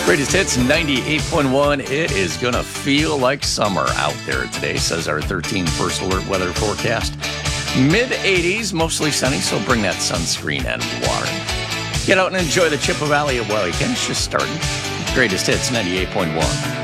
Greatest hits 98.1. It is going to feel like summer out there today, says our 13 First Alert weather forecast. Mid-80s, mostly sunny, so bring that sunscreen and water. Get out and enjoy the Chippewa Valley while you can. It's just starting. Greatest hits 98.1.